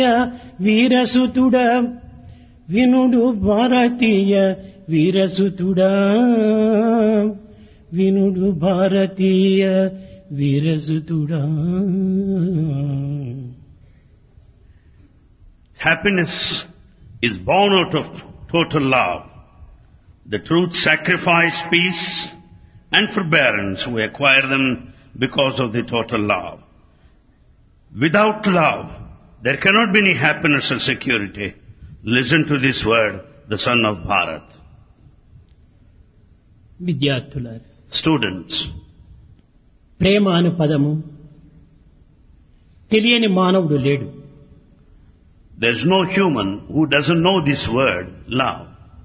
వీరసుతుడ వినుడు భారతీయ వీరసుతుడా వినుడు భారతీయ వీరసుతుడా. Happiness is born out of total love. The truth, sacrifice, peace and forbearance, we acquire them because of the total love. Without love, there cannot be any happiness or security. Listen to this word, the son of Bharat. విద్యార్థులారా, Students, ప్రేమ అను పదము తెలియని మానవుడు లేడు. there is no human who doesn't know this word, love.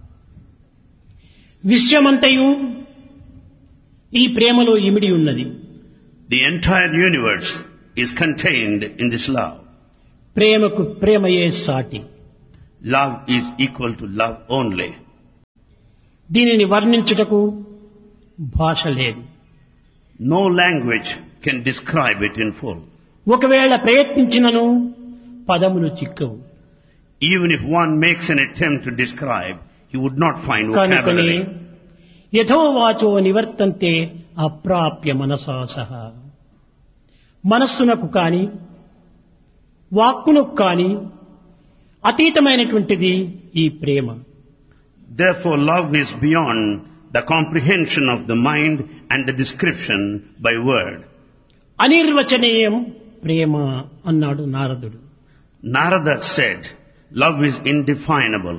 విశ్వమంతయు ఈ ప్రేమలో ఇమిడి ఉన్నది. The entire universe is contained in this love. ప్రేమకు ప్రేమయే సాటి. Love is equal to love only. దీనిని వర్ణించుటకు భాష లేదు. No language can describe it in full. ఒకవేళ ప్రయత్నించినను పదములు చిక్కవు. Even if one makes an attempt to describe, he would not find కనుకనే vocabulary. యథోవాచో నివర్తంతే అప్రాప్య మనసా సహా. మనస్సునకు కాని వాక్కునకు కాని అతీతమైనటువంటిది ఈ ప్రేమ. Therefore, love is beyond the comprehension of the mind and the description by word. అనిర్వచనీయం ప్రేమ అన్నాడు నారదుడు. Narada said, love is indefinable.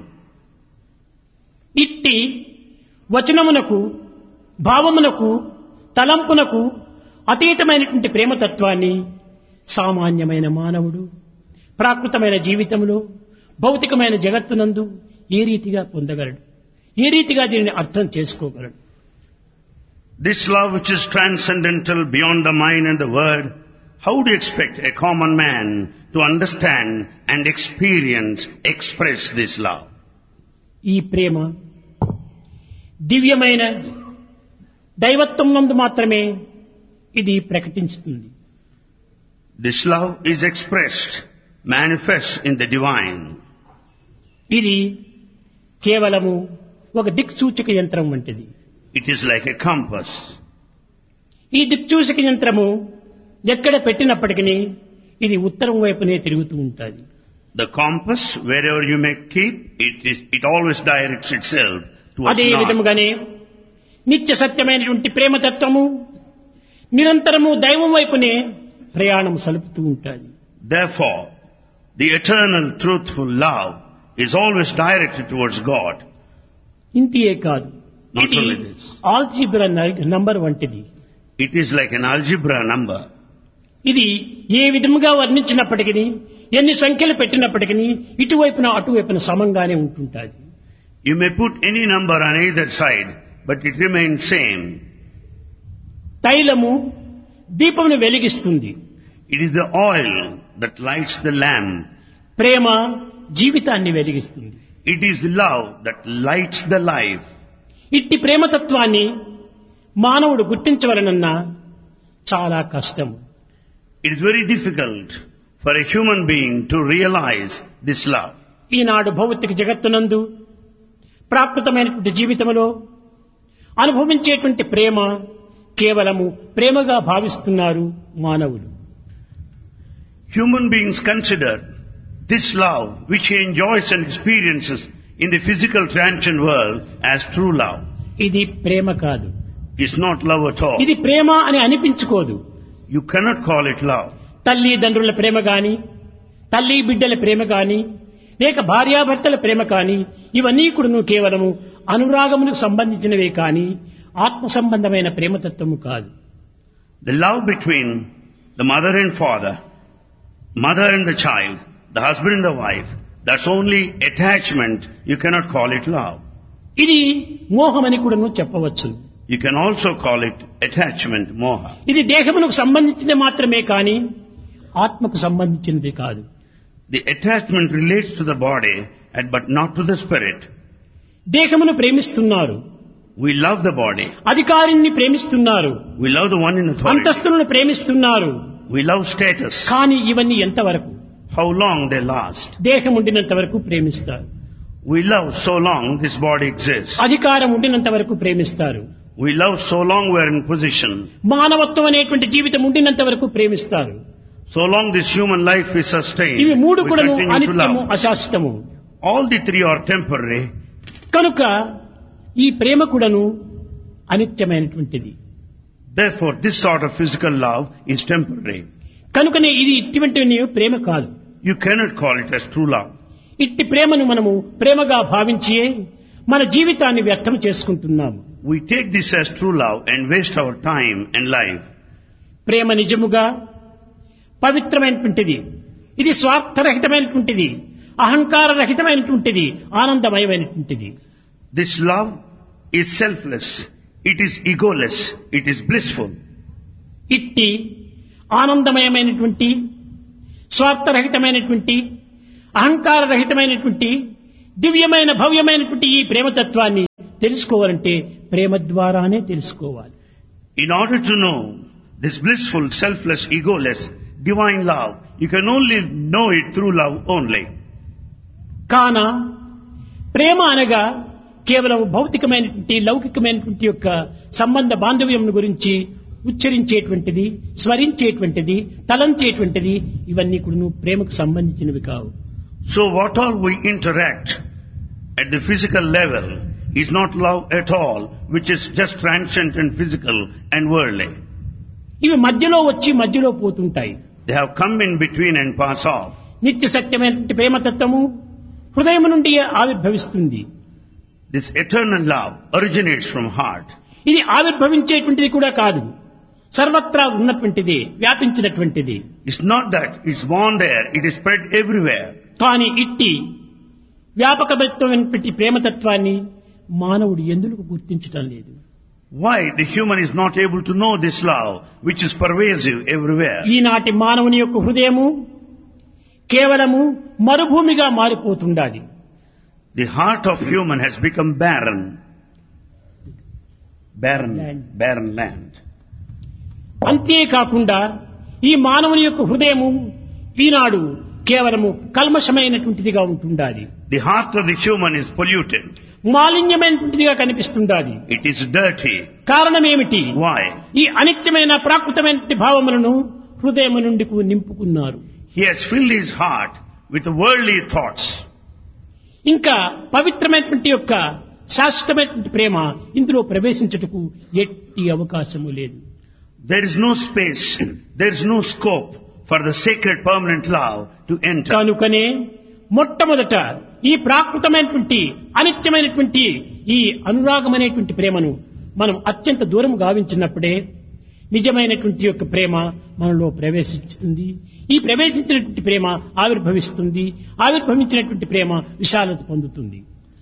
ఇట్టి వచనమునకు భావమునకు తలంపునకు అతీతమైనటువంటి ప్రేమతత్వాన్ని సామాన్యమైన మానవుడు ప్రాకృతమైన జీవితంలో భౌతికమైన జగత్తునందు ఏ రీతిగా పొందగలడు, ఏ రీతిగా దీనిని అర్థం చేసుకోగలడు? This love which is transcendental beyond the mind and the word, how do you expect a common man to understand and experience, express this love? ఈ ప్రేమ దివ్యమైన దైవత్వం నందు మాత్రమే ఇది ప్రకటించుతుంది. This love is expressed, manifest in the divine. ఇది కేవలము ఒక దిక్సూచక యంత్రం వంటిది. It is like a compass. ఈ దిక్సూచక యంత్రము ఎక్కడ పెట్టినప్పటికీ ఇది ఉత్తరం వైపునే తిరుగుతూ ఉంటుంది. The compass, wherever you may keep, it always directs itself towards అదే north. విధముగానే నిత్య సత్యమైనటువంటి ప్రేమతత్వము నిరంతరము దైవం వైపునే ప్రయాణం సలుపుతూ ఉంటుంది. Therefore, the eternal truthful love is always directed towards God. ఇంతియే కాదు, Not ఇది only this. ఆల్జీబ్రా నంబర్ వంటిది. It is like an algebra number. ఇది ఏ విధముగా వర్ణించినప్పటికీ ఎన్ని సంఖ్యలు పెట్టినప్పటికీ ఇటువైపున అటువైపున సమంగానే ఉంటుంటుంది. You may put any number on either side, but it remains same. తైలము దీపమును వెలిగిస్తుంది. It is the oil that lights the lamp. ప్రేమ జీవితాన్ని వెలిగిస్తుంది. It is the love that lights the life. ఇట్టి ప్రేమతత్వాన్ని మానవుడు గుర్తించవలనన్నా చాలా కష్టం. It is very difficult for a human being to realize this love. ఈనాడు భౌతిక జగత్తునందు ప్రాకృతమైనటువంటి జీవితంలో అనుభవించేటువంటి ప్రేమ కేవలము ప్రేమగా భావిస్తున్నారు మానవులు. Human beings consider this love which he enjoys and experiences in the physical transient world as true love. ఇది ప్రేమ కాదు. It's not love at all. ఇది ప్రేమ అని అనిపించుకోదు. You cannot call it love. తల్లిదండ్రుల ప్రేమ గాని, తల్లి బిడ్డల ప్రేమ గాని, లేక భార్యాభర్తల ప్రేమ కాని, ఇవన్నీ కూడా కేవలము అనురాగములకు సంబంధించినవే కాని ఆత్మ సంబంధమైన ప్రేమతత్వము కాదు. The love between the mother and father, mother and the child, the husband and the wife, that's only attachment. You cannot call it love. ఇది మోహమని కూడా చెప్పవచ్చు. You can also call it attachment, moha. ఇది దేహమునకు సంబంధించినది మాత్రమే కాని ఆత్మకు సంబంధించినది కాదు. The attachment relates to the body but not to the spirit. దేహమును ప్రేమిస్తున్నారు, We love the body. అధికారిని ప్రేమిస్తున్నారు, We love the one in authority. అంతస్తులను ప్రేమిస్తున్నారు. We love status. కానీ ఇవన్నీ ఎంతవరకు? how long they last. దేహం ఉండినంత వరకు ప్రేమిస్తారు. We love so long this body exists. అధికారం ఉండినంత వరకు ప్రేమిస్తారు. We love so long we are in position. మానవత్వం అనేటువంటి జీవితం ఉండినంత వరకు ప్రేమిస్తారు. So long this human life is sustained, ఇవి మూడు we కూడాను continue to అనిత్యము love. అశాశ్వతము. All the three are temporary. కనుక ఈ ప్రేమ కూడాను అనిత్యమైనటువంటిది. Therefore, this sort of physical love is temporary. కనుకనే ఇది ఇటువంటి ప్రేమ కాదు. You cannot call it as true love. ఇట్టి ప్రేమను మనము ప్రేమగా భావించి మన జీవితాన్ని వ్యర్థం చేసుకుంటున్నాము. We take this as true love and waste our time and life. ప్రేమ నిజముగా పవిత్రమైనటువంటిది. ఇది స్వార్థరహితమైనటువంటిది, అహంకార రహితమైనటువంటిది, ఆనందమయమైనటువంటిది. This love is selfless. It is egoless. It is blissful. ఇట్టి ఆనందమయమైనటువంటి, స్వార్థరహితమైనటువంటి, అహంకార రహితమైనటువంటి, దివ్యమైన భవ్యమైనటువంటి ఈ ప్రేమతత్వాన్ని తెలుసుకోవాలంటే ప్రేమ ద్వారానే తెలుసుకోవాలి. In order to know this blissful, selfless, egoless, divine love, you can only know it through love only. కాన ప్రేమ అనగా కేవలం భౌతికమైనటువంటి, లౌకికమైనటువంటి యొక్క సంబంధ బాంధవ్యం గురించి ఉచ్చరించేటువంటిది, స్మరించేటువంటిది, తలంచేటువంటిది, ఇవన్నీ కూడా ప్రేమకు సంబంధించినవి కావు. So what all we interact at the physical level is not love at all, which is just transient and physical and worldly. ఇవి మధ్యలో వచ్చి మధ్యలో పోతుంటాయి. They have come in between and pass off. నిత్య సత్యమైనటువంటి ప్రేమతత్వము హృదయం నుండి ఆవిర్భవిస్తుంది. This eternal love originates from heart. ఇది ఆవిర్భవించేటువంటిది కూడా కాదు, సర్వత్రా ఉన్నటువంటిది, వ్యాపించినటువంటిది. It's not that it's born there, it is spread everywhere. కానీ ఇట్టి వ్యాపకమైనటువంటి ప్రేమతత్వాన్ని మానవుడు ఎందుకు గుర్తించటం లేదు? Why the human is not able to know this love, which is pervasive everywhere? ఈనాటి మానవుని యొక్క హృదయము కేవలము మరుభూమిగా మారిపోతుండాలి. The heart of human has become barren land. అంతేకాకుండా ఈ మానవుని యొక్క హృదయము ఈనాడు కేవలము కల్మషమైనటువంటిదిగా ఉంటుండాలి. The heart of the human is polluted. మాలిన్యమైనటువంటిదిగా కనిపిస్తుండాలి. It is dirty. కారణం ఏమిటి? Why? ఈ అనిత్యమైన ప్రాకృతమైన భావములను హృదయం నుండి నింపుకున్నారు. He has filled his heart with worldly thoughts. ఇంకా పవిత్రమైనటువంటి యొక్క శాశ్వతమైనటువంటి ప్రేమ ఇందులో ప్రవేశించుటకు ఎట్టి అవకాశము లేదు. There is no space, there is no scope for the sacred permanent love to enter. కనుకనే మొట్టమొదట ఈ ప్రాకృతమైనటువంటి అనిత్యమైనటువంటి ఈ అనురాగమైనటువంటి ప్రేమను మనం అత్యంత దూరం గావించినప్పుడే నిజమైనటువంటి యొక్క ప్రేమ మనలో ప్రవేశిస్తుంది. ఈ ప్రవేశించినటువంటి ప్రేమ ఆవిర్భవిస్తుంది. ఆవిర్భవించినటువంటి ప్రేమ విశాలత పొందుతుంది.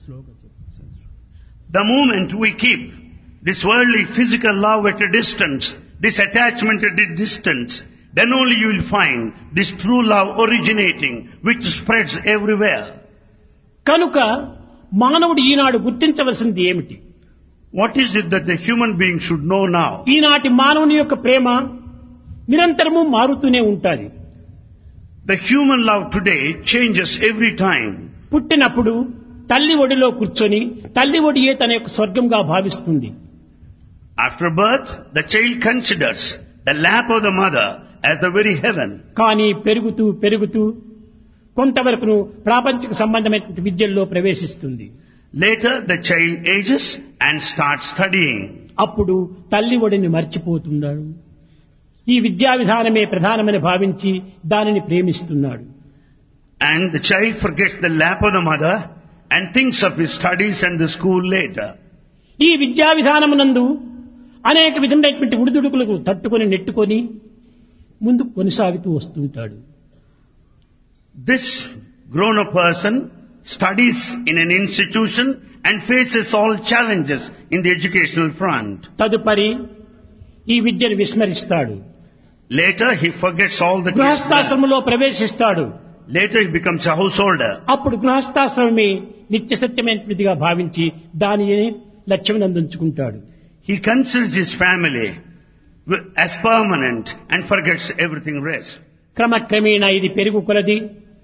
The moment we keep this worldly physical love at a distance, this attachment at a distance, then only you will find this true love originating, which spreads everywhere. కనుక మానవుడు ఈనాడు గుర్తించవలసింది ఏమిటి? What is it that the human being should know now? ఈనాటి మానవుని యొక్క ప్రేమ నిరంతరము మారుతూనే ఉంటుంది. The human love today changes every time. పుట్టినప్పుడు తల్లి ఒడిలో కూర్చొని తల్లి ఒడియే తన యొక్క స్వర్గంగా భావిస్తుంది. After birth, the child considers the lap of the mother as the very heaven. కానీ పెరుగుతూ పెరుగుతూ కొంతవరకు ప్రాపంచిక సంబంధమైనటువంటి విద్యల్లో ప్రవేశిస్తుంది. Later, the child ages and starts studying. అప్పుడు తల్లి ఒడిని మర్చిపోతున్నాడు. ఈ విద్యా విధానమే ప్రధానమని భావించి దానిని ప్రేమిస్తున్నాడు. And the child forgets the lap of the mother and thinks of his studies and the school later. ఈ విద్యా విధానమునందు అనేక విధమైనటువంటి ఉడిదుడుకులకు తట్టుకొని నెట్టుకొని ముందుకు కొనసాగుతూ వస్తుంటాడు. This grown-up person studies in an institution and faces all challenges in the educational front. తదుపరి ఈ విద్యను విస్మరిస్తాడు. Later he forgets all the గృహస్థాశ్రమంలో ప్రవేశిస్తాడు. Later he becomes a householder. అప్పుడు గృహస్థాశ్రమమే నిత్య సత్యమైనదిగా భావించి దానిని లక్ష్యం అందించుకుంటాడు. He considers his family as permanent and forgets everything rest. క్రమక్రమేణా ఇది పెరుగు కొలది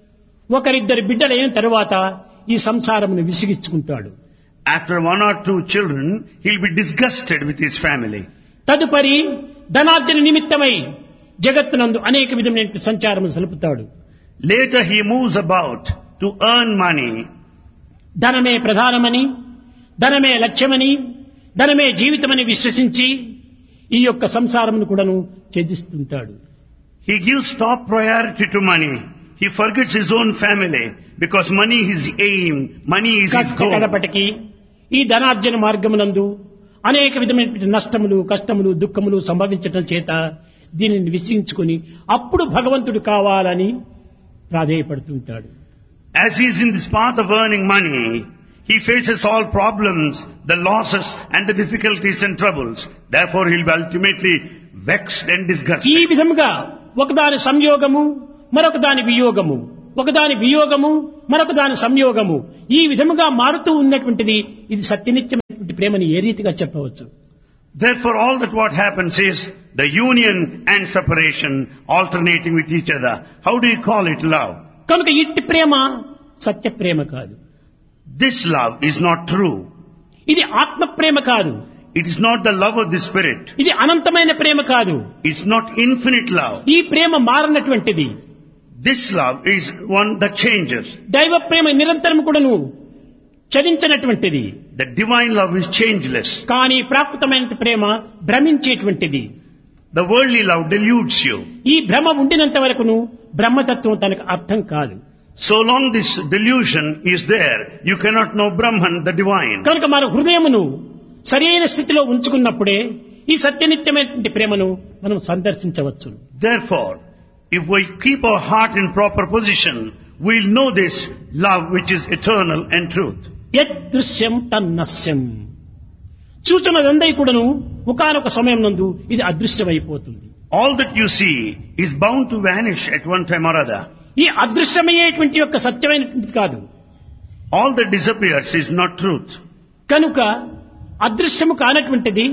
ఒకరిద్దరు బిడ్డలైన తరువాత ఈ సంసారమును విసిగించుకుంటాడు. After 1 or 2 children, he'll be disgusted with his family. తదుపరి ధనార్జన నిమిత్తమై జగత్తునందు అనేక విధమైన సంచారము సలుపుతాడు. Later he moves about to earn money. ధనమే ప్రధానమని, ధనమే లక్ష్యమని, ధనమే జీవితమని విశ్వసించి ఈ యొక్క సంసారమును కూడాను ఛేదిస్తుంటాడు. He gives top priority to money. He forgets his own family because money is his aim, money is his goal. కడపటికి ఈ ధనార్జన మార్గమునందు అనేక విధమైన నష్టములు, కష్టములు, దుఃఖములు సంభవించటం చేత దీనిని విశ్వసించుకుని అప్పుడు భగవంతుడు కావాలని ప్రాధేయపడుతుంటాడు. As he is in this path of earning money, he faces all problems, the losses and the difficulties and troubles. Therefore he will be ultimately vexed and disgusted. ఈ విధముగా ఒకదాని సంయోగము, మరొక దాని వియోగము, ఒకదాని వియోగము, మరొక దాని సంయోగము, ఈ విధముగా మారుతూ ఉన్నటువంటిది ఇది సత్యనిత్యమైనటువంటి ప్రేమని ఏ రీతిగా చెప్పవచ్చు? Therefore all that what happens is the union and separation alternating with each other. How do you call it love? కనుక ఇట్టి ప్రేమ సత్య ప్రేమ కాదు. This love is not true. ఇది ఆత్మ ప్రేమ కాదు. It is not the love of the spirit. ఇది అనంతమైన ప్రేమ కాదు. It's not infinite love. ఈ ప్రేమ మారనటువంటిది. This love is one that changes. దైవ ప్రేమ నిరంతరం కూడాను చలించినటువంటిది. The divine love is changeless. కానీ ప్రాకృతమైన ప్రేమ భ్రమించేటువంటిది. The worldly love deludes you. ఈ భ్రమ ఉండినంత వరకును బ్రహ్మతత్వం తనకు అర్థం కాదు. So long this delusion is there, you cannot know Brahman, the divine. కనుక మన హృదయమును సరైన స్థితిలో ఉంచుకున్నప్పుడే ఈ సత్యనిత్యమైనటువంటి ప్రేమను మనం సందర్శించవచ్చు. Therefore, if we keep our heart in proper position, we'll know this love which is eternal and truth. యదృశ్యం తన్నస్యం. చూచున్నదందై కూడాను ఒకానొక సమయం నందు ఇది అదృశ్యమైపోతుంది. All that you see is bound to vanish at one time or other. ఈ అదృశ్యమయ్యేటువంటి యొక్క సత్యమైనటువంటిది కాదు. All that disappears is not truth. కనుక అదృశ్యము కానటువంటిది,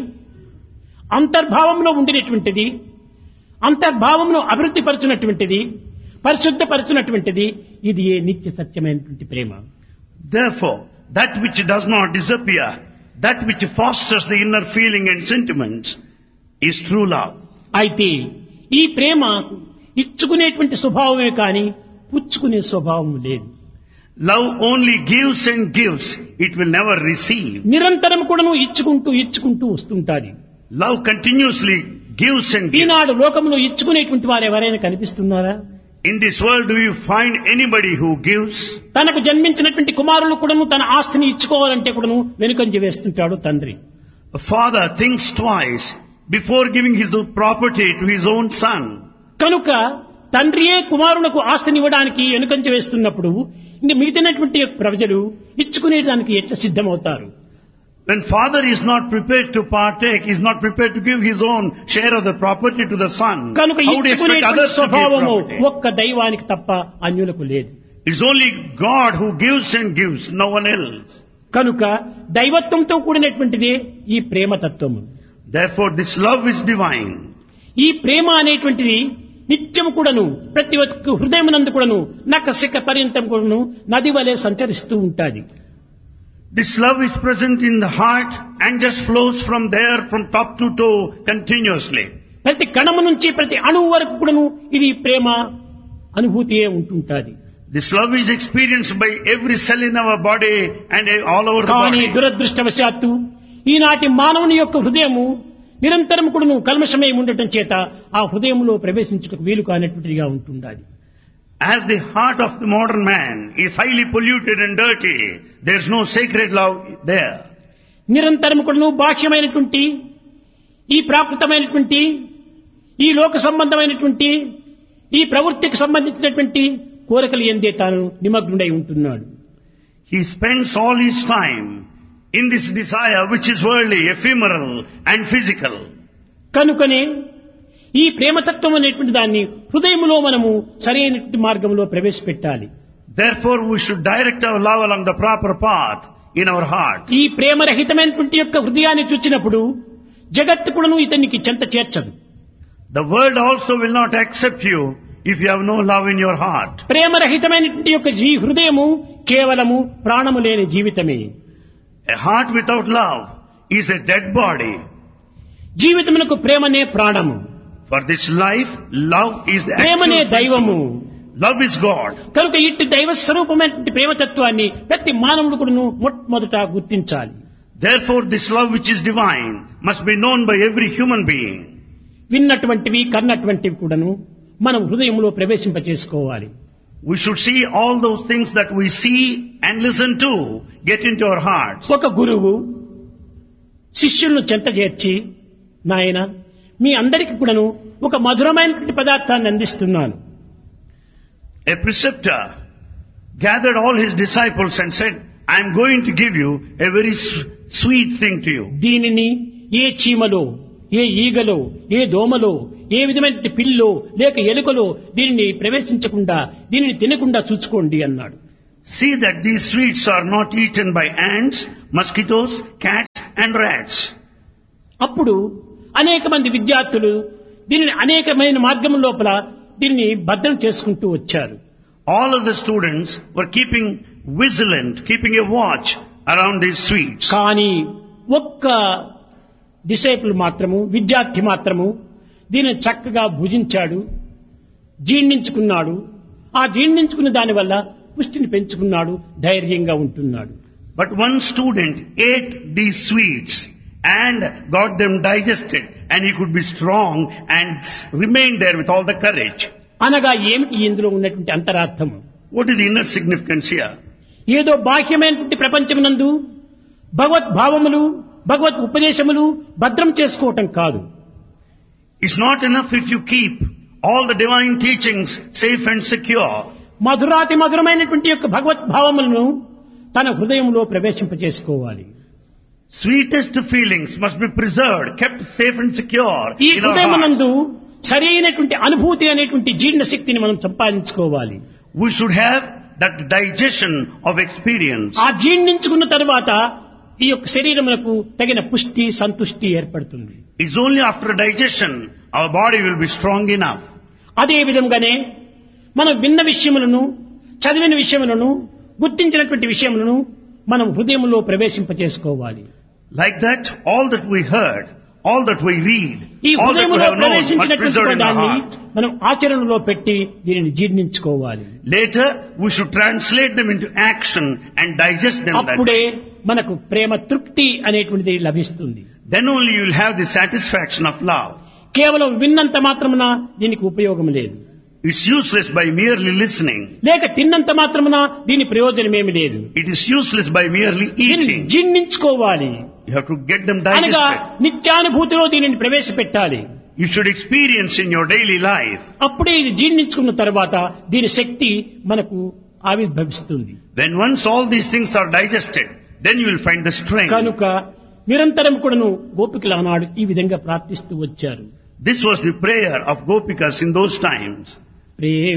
అంతర్భావంలో ఉండినటువంటిది, అంతర్భావంలో అభివృద్ధి పరచునటువంటిది, పరిశుద్ధపరచునటువంటిది ఇది ఏ నిత్య సత్యమైనటువంటి ప్రేమ. Therefore, that which does not disappear, that which fosters the inner feeling and sentiments is true love. అయితే ఈ ప్రేమ ఇచ్చుకునేటువంటి స్వభావమే కానీ పుచ్చుకునే స్వభావం లేదు. Love only gives and gives, it will never receive. నిరంతరం కూడాను ఇచ్చుకుంటూ వస్తుంటాది. Love continuously gives and gives. ఈనాడు లోకంలో ఇచ్చుకునేటువంటి వారు ఎవరైనా కనిపిస్తున్నారా? In this world, do you find anybody who gives? తనకు జన్మించినటువంటి కుమారులు కూడాను తన ఆస్తిని ఇచ్చుకోవాలంటే కూడాను వెనుకంజ వేస్తుంటాడు తండ్రి. A father thinks twice before giving his property to his own son. కనుక తండ్రియే కుమారులకు ఆస్తిని ఇవ్వడానికి వెనుకంజ వేస్తున్నప్పుడు ఇంక మిగతానటువంటి ప్రజలు ఇచ్చుకునేదానికి ఎట్లా సిద్ధమవుతారు? When father is not prepared to partake, is not prepared to give his own share of the property to the son, కనుక how do you expect ఇచ్చుకునేటువంటి others to give స్వభావము property? ఒక్క దైవానికి తప్ప అన్యులకు లేదు. It's only God who gives and gives, no one else. కనుక దైవత్వంతో కూడినటువంటిదే ఈ ప్రేమతత్వము. Therefore this love is divine. ఈ ప్రేమ అనేటువంటిది నిత్యము కూడాను ప్రతి ఒక్క హృదయమునందు కూడాను నఖశిఖ పర్యంతం కూడాను నది వలె సంచరిస్తూ ఉంటాది. This love is present in the heart and just flows from there from top to toe continuously. ప్రతి కణము నుంచి ప్రతి అణువు వరకు కూడాను ఇది ప్రేమ అనుభూతియే ఉంటుంటాది. This love is experienced by every cell in our body and all over the కానీ body. దురదృష్టవశాత్తు ఈనాటి మానవుని యొక్క హృదయము నిరంతరం కూడాను కల్మషమై ఉండటం చేత ఆ హృదయంలో ప్రవేశించుటకు వీలు కానటువంటిదిగా ఉంటుండాలి. As the heart of the modern man is highly polluted and dirty, there is no sacred love there. నిరంతరం కూడాను బాహ్యమైనటువంటి ఈ ప్రాకృతమైనటువంటి ఈ లోక సంబంధమైనటువంటి ఈ ప్రవృత్తికి సంబంధించినటువంటి కోరికలు ఎందే తాను నిమగ్నుడై ఉంటున్నాడు. He spends all his time in this desire which is worldly, ephemeral and physical. కనుకనే ఈ ప్రేమతత్వం అనేటువంటి దాన్ని హృదయములో మనము సరైనటువంటి మార్గంలో ప్రవేశపెట్టాలి. Therefore we should direct our love along the proper path in our heart. ఈ ప్రేమరహితమైనటువంటి యొక్క హృదయాన్ని చూచినప్పుడు జగత్తు కూడాను ఇతనికి చెంత చేర్చదు. The world also will not accept you if you have no love in your heart. ప్రేమరహితమైనటువంటి యొక్క ఈ హృదయము కేవలము ప్రాణము లేని జీవితమే. A heart without love is a dead body. జీవితమునకు ప్రేమనే ప్రాణము. For this life, love is the ప్రేమనే actual దైవము. principle. Love is God. కనుక ఇట్టి దైవ స్వరూపమైనటువంటి ప్రేమతత్వాన్ని ప్రతి మానవుడు కూడాను మొట్టమొదట గుర్తించాలి. Therefore, this love which is divine must be known by every human being. విన్నటువంటివి కన్నటువంటివి కూడాను మనం హృదయంలో ప్రవేశింపచేసుకోవాలి. We should see all those things that we see and listen to get into our hearts. ఒక గురువు శిష్యులను చెంత చేర్చి, నాయన మీ అందరికీ కూడాను ఒక మధురమైనటువంటి పదార్థాన్ని అందిస్తున్నాను. A preceptor gathered all his disciples and said, I am going to give you a very sweet thing to you. దీనిని ఏ చీమలో, ఏ ఈగలో, ఏ దోమలో, ఏ విధమైన పిల్లో లేక ఎలుకలో దీనిని ప్రవేశించకుండా, దీనిని తినకుండా చూసుకోండి అన్నాడు. See that these sweets are not eaten by ants, mosquitoes, cats and rats. అప్పుడు అనేక మంది విద్యార్థులు దీనిని అనేకమైన మార్గం లోపల దీనిని భద్రం చేసుకుంటూ వచ్చారు. All of the students were keeping vigilant, keeping a watch around these sweets. కానీ ఒక్క డిసైపుల్ మాత్రము, విద్యార్థి మాత్రము దీనిని చక్కగా భుజించాడు, జీర్ణించుకున్నాడు. ఆ జీర్ణించుకున్న దాని వల్ల పుష్టిని పెంచుకున్నాడు, ధైర్యంగా ఉంటున్నాడు. But one student ate these sweets and got them digested, and he could be strong and remain there with all the courage. అనగా ఏమిటి ఇందులో ఉన్నటువంటి అంతరార్థము? What is the inner significance here? ఏదో బాహ్యమైనటువంటి ప్రపంచమునందు భగవత్ భావములు, భగవత్ ఉపదేశములు భద్రం చేసుకోవటం కాదు. It's not enough if you keep all the divine teachings safe and secure. మధురాతి మధురమైనటువంటి యొక్క భగవత్ భావములను తన హృదయంలో ప్రవేశింపచేసుకోవాలి. Sweetest feelings must be preserved, kept safe and secure ఈ in our hearts. హృదయమునందు సరైనటువంటి అనుభూతి అనేటువంటి జీర్ణ శక్తిని మనం సంపాదించుకోవాలి. We should have that digestion of experience. ఆ జీర్ణించుకున్న తర్వాత ఈ యొక్క శరీరములకు తగిన పుష్టి, సంతుష్టి ఏర్పడుతుంది. It's only after digestion our body will be strong enough. అదే విధంగానే మనం విన్న విషయములను, చదివిన విషయములను, గుర్తించినటువంటి విషయములను మనం హృదయంలో ప్రవేశింపచేసుకోవాలి. Like that, all that we heard, all that we read, ఈ all that we హృదయంలో have known must be ప్రవేశించినటువంటి preserved in our దాన్ని heart. మనం ఆచరణలో పెట్టి దీనిని జీర్ణించుకోవాలి. Later, we should translate them into action and digest them. అప్పుడే మనకు ప్రేమ తృప్తి అనేటువంటిది లభిస్తుంది. Then only you will have the satisfaction of love. కేవలం విన్నంత మాత్రమున దీనికి ఉపయోగం లేదు. It's useless by merely listening. లేక తిన్నంత మాత్రమున దీని ప్రయోజనమేమి లేదు. It is useless by merely దీనిని eating. జీర్ణించుకోవాలి. You have to get them అనగా digested. నిత్యానుభూతిలో దీనిని ప్రవేశపెట్టాలి. You should experience in your daily life. అప్పుడే ఇది జీర్ణించుకున్న తర్వాత దీని శక్తి మనకు ఆవిర్భవిస్తుంది. When once all these things are digested, then you will find the strength. కనుక నిరంతరం కూడాను గోపికలు ఆనాడు ఈ విధంగా ప్రార్థిస్తూ వచ్చారు. This was the prayer of Gopikas in those times. Prema